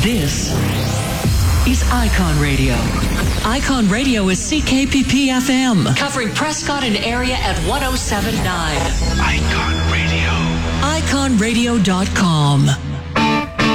This is Icon Radio. Icon Radio is CKPP FM, covering Prescott and area at 107.9. Icon Radio. IconRadio.com.